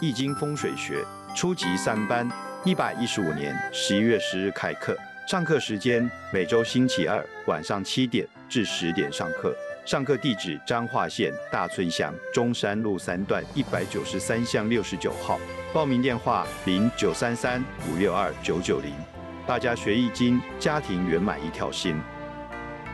易经风水学初级3班，115年11月10日开课。上课时间每周星期二晚上7点至10点上课。上课地址彰化县大村乡中山路3段193巷69号。报名电话0933562990。大家学易经，家庭圆满一条心。